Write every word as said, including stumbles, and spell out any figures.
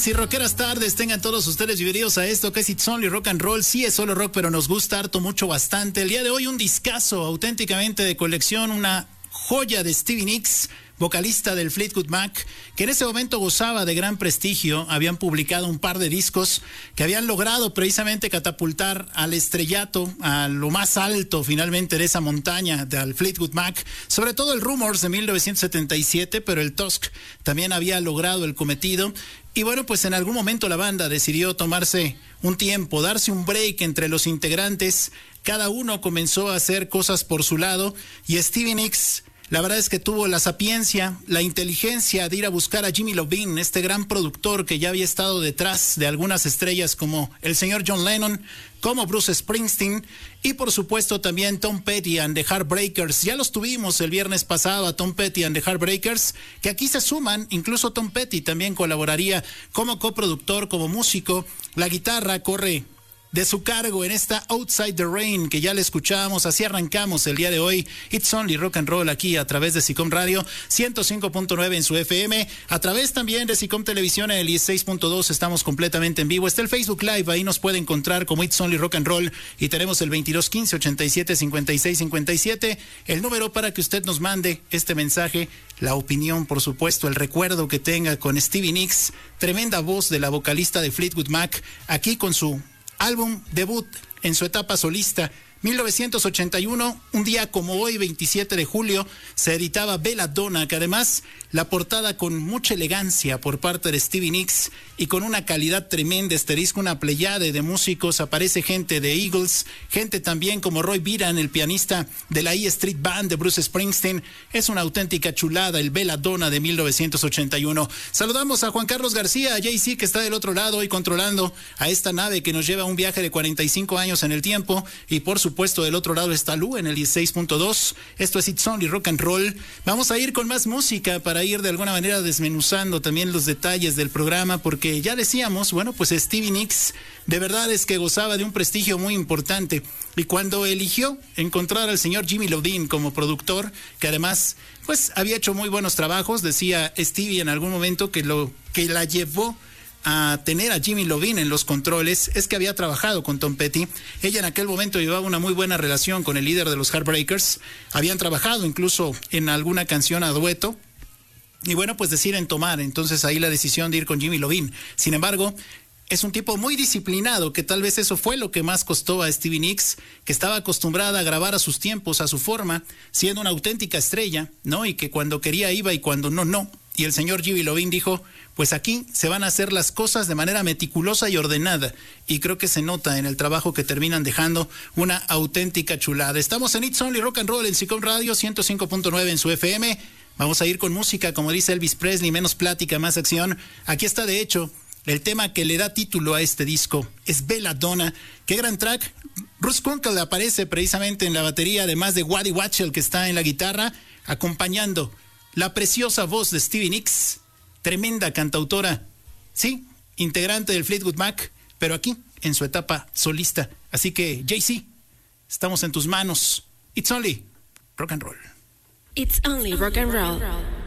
Si rockeras tardes, tengan todos ustedes bienvenidos a esto que es It's Only Rock and Roll. Sí es solo rock, pero nos gusta harto, mucho, bastante. El día de hoy un discazo auténticamente de colección, una joya de Stevie Nicks, vocalista del Fleetwood Mac, que en ese momento gozaba de gran prestigio. Habían publicado un par de discos que habían logrado precisamente catapultar al estrellato, a lo más alto finalmente de esa montaña del Fleetwood Mac, sobre todo el Rumors de mil novecientos setenta y siete, pero el Tusk también había logrado el cometido. Y bueno, pues en algún momento la banda decidió tomarse un tiempo, darse un break entre los integrantes. Cada uno comenzó a hacer cosas por su lado y Stevie Nicks, la verdad es que tuvo la sapiencia, la inteligencia de ir a buscar a Jimmy Iovine, este gran productor que ya había estado detrás de algunas estrellas como el señor John Lennon, como Bruce Springsteen y por supuesto también Tom Petty and the Heartbreakers. Ya los tuvimos el viernes pasado a Tom Petty and the Heartbreakers, que aquí se suman, incluso Tom Petty también colaboraría como coproductor, como músico. La guitarra corre de su cargo en esta Outside the Rain, que ya le escuchábamos. Así arrancamos el día de hoy It's Only Rock and Roll aquí a través de SICOM Radio ciento cinco punto nueve en su F M, a través también de SICOM Televisión en el dieciséis punto dos. Estamos completamente en vivo. Está el Facebook Live, ahí nos puede encontrar como It's Only Rock and Roll y tenemos el veintidós quince ochenta y siete cincuenta y seis cincuenta y siete, el número para que usted nos mande este mensaje, la opinión, por supuesto, el recuerdo que tenga con Stevie Nicks, tremenda voz de la vocalista de Fleetwood Mac, aquí con su álbum debut en su etapa solista. mil novecientos ochenta y uno, un día como hoy, veintisiete de julio, se editaba Belladonna, que además la portada con mucha elegancia por parte de Stevie Nicks y con una calidad tremenda. Este disco, una pleyade de músicos, aparece gente de Eagles, gente también como Roy Biran, el pianista de la E Street Band de Bruce Springsteen. Es una auténtica chulada el Belladonna de mil novecientos ochenta y uno. Saludamos a Juan Carlos García, a Jay-Z, que está del otro lado y controlando a esta nave que nos lleva a un viaje de cuarenta y cinco años en el tiempo, y por supuesto Puesto del otro lado está Lu en el dieciséis punto dos. Esto es It's Only Rock and Roll. Vamos a ir con más música para ir de alguna manera desmenuzando también los detalles del programa, porque ya decíamos, bueno, pues Stevie Nicks de verdad es que gozaba de un prestigio muy importante, y cuando eligió encontrar al señor Jimmy Iovine como productor, que además pues había hecho muy buenos trabajos, decía Stevie en algún momento que lo que la llevó a tener a Jimmy Iovine en los controles es que había trabajado con Tom Petty. Ella en aquel momento llevaba una muy buena relación con el líder de los Heartbreakers, habían trabajado incluso en alguna canción a dueto, y bueno, pues deciden tomar entonces ahí la decisión de ir con Jimmy Iovine. Sin embargo, es un tipo muy disciplinado, que tal vez eso fue lo que más costó a Stevie Nicks, que estaba acostumbrada a grabar a sus tiempos, a su forma, siendo una auténtica estrella, ¿no? Y que cuando quería iba y cuando no, no. Y el señor Jimmy Iovine dijo, pues aquí se van a hacer las cosas de manera meticulosa y ordenada, y creo que se nota en el trabajo que terminan dejando, una auténtica chulada. Estamos en It's Only Rock and Roll en SICOM Radio ciento cinco punto nueve en su F M. Vamos a ir con música, como dice Elvis Presley, menos plática, más acción. Aquí está, de hecho, el tema que le da título a este disco, es Belladonna. Qué gran track. Russ Kunkel aparece precisamente en la batería, además de Waddy Wachtel, que está en la guitarra, acompañando la preciosa voz de Stevie Nicks, tremenda cantautora, sí, integrante del Fleetwood Mac, pero aquí en su etapa solista. Así que, Jay-Z, estamos en tus manos. It's Only Rock and Roll. It's Only Rock and Roll.